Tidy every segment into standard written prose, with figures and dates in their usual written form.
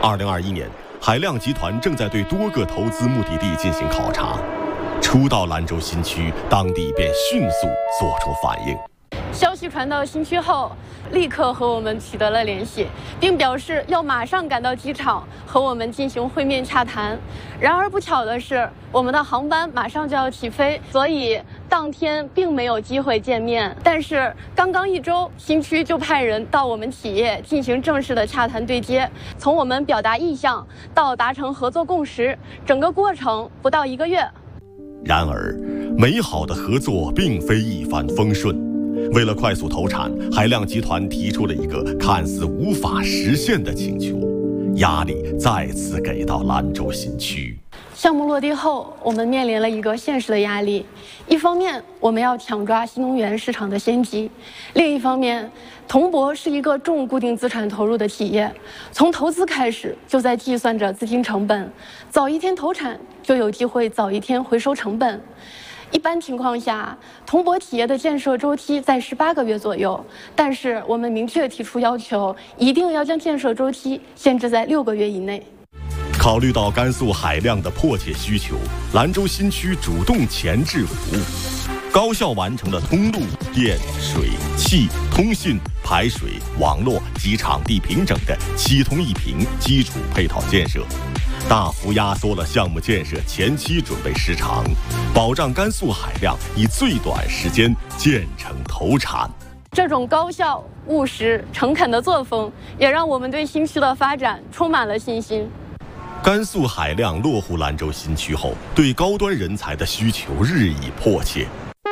2021年，海亮集团正在对多个投资目的地进行考察。初到兰州新区，当地便迅速做出反应。 消息传到新区后，立刻和我们取得了联系，并表示要马上赶到机场和我们进行会面洽谈。然而不巧的是，我们的航班马上就要起飞，所以当天并没有机会见面。但是刚刚1周，新区就派人到我们企业进行正式的洽谈对接。从我们表达意向到达成合作共识，整个过程不到1个月。 然而，美好的合作并非一帆风顺。为了快速投产，海亮集团提出了一个看似无法实现的请求，压力再次给到兰州新区。 项目落地后，我们面临了一个现实的压力。一方面，我们要抢抓新能源市场的先机；另一方面，铜博是一个重固定资产投入的企业，从投资开始就在计算着资金成本，早一天投产就有机会早一天回收成本。一般情况下，铜博企业的建设周期在18个月左右，但是我们明确提出要求，一定要将建设周期限制在6个月以内。 考虑到甘肃海亮的迫切需求，兰州新区主动前置服务，高效完成了通路、电、水、气、通信、排水、网络及场地平整的7通1平基础配套建设，大幅压缩了项目建设前期准备时长，保障甘肃海亮以最短时间建成投产。 这种高效、务实、诚恳的作风，也让我们对新区的发展充满了信心。 甘肃海亮落户兰州新区后，对高端人才的需求日益迫切。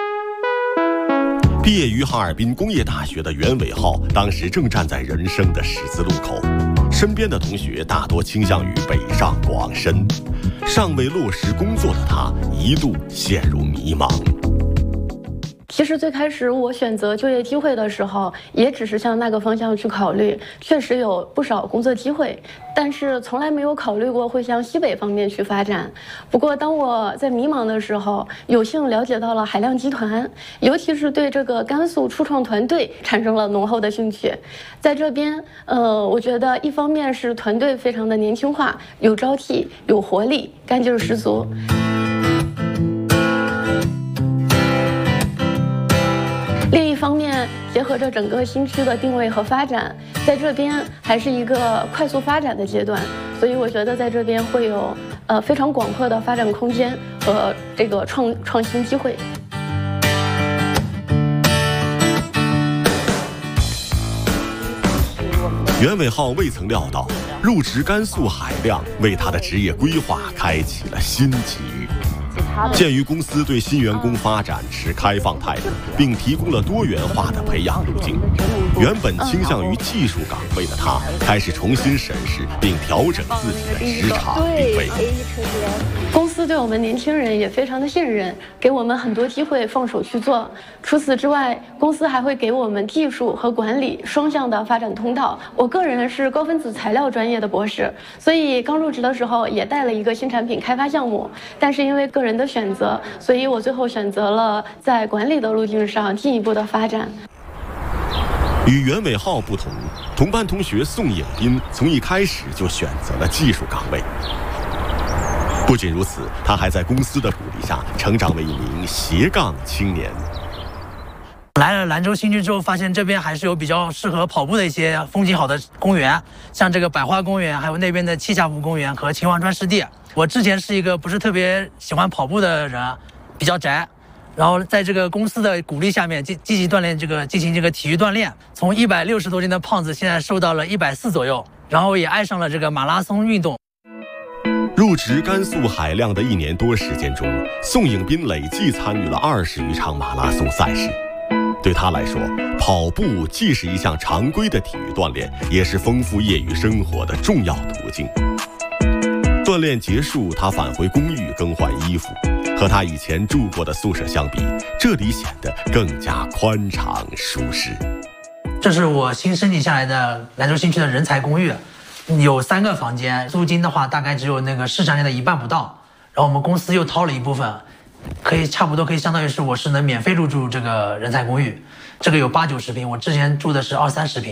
毕业于哈尔滨工业大学的袁伟浩，当时正站在人生的十字路口，身边的同学大多倾向于北上广深，尚未落实工作的他一度陷入迷茫。 其实最开始我选择就业机会的时候，也只是向那个方向去考虑，确实有不少工作机会，但是从来没有考虑过会向西北方面去发展。不过当我在迷茫的时候，有幸了解到了海亮集团，尤其是对这个甘肃初创团队产生了浓厚的兴趣。在这边，我觉得一方面是团队非常的年轻化，有朝气，有活力，干劲儿十足。另一方面，结合着整个新区的定位和发展，在这边还是一个快速发展的阶段，所以我觉得在这边会有非常广阔的发展空间和这个创新机会。 袁伟浩未曾料到，入职甘肃海亮为他的职业规划开启了新机遇。鉴于公司对新员工发展持开放态度，并提供了多元化的培养路径，原本倾向于技术岗位的他，开始重新审视并调整自己的职场定位。 公司对我们年轻人也非常的信任，给我们很多机会放手去做。除此之外，公司还会给我们技术和管理双向的发展通道。我个人是高分子材料专业的博士，所以刚入职的时候也带了一个新产品开发项目，但是因为个人的选择，所以我最后选择了在管理的路径上进一步的发展。 与袁伟浩不同，同班同学宋颖斌从一开始就选择了技术岗位。不仅如此，他还在公司的鼓励下成长为一名斜杠青年。 来了兰州新区之后，发现这边还是有比较适合跑步的一些风景好的公园，像这个百花公园，还有那边的栖霞湖公园和秦皇川湿地。我之前是一个不是特别喜欢跑步的人，比较宅，然后在这个公司的鼓励下面，积极锻炼进行这个体育锻炼，从160多斤的胖子现在瘦到了140左右，然后也爱上了这个马拉松运动。 入职甘肃海亮的1年多时间中，宋颖斌累计参与了20余场马拉松赛事。对他来说，跑步既是一项常规的体育锻炼，也是丰富业余生活的重要途径。锻炼结束，他返回公寓更换衣服，和他以前住过的宿舍相比，这里显得更加宽敞舒适。 这是我新申请下来的兰州新区的人才公寓，有3个房间，租金的话大概只有那个市场价的1半不到，然后我们公司又掏了一部分，差不多可以相当于是我是能免费入住这个人才公寓。这个有8、90平，我之前住的是20、30平。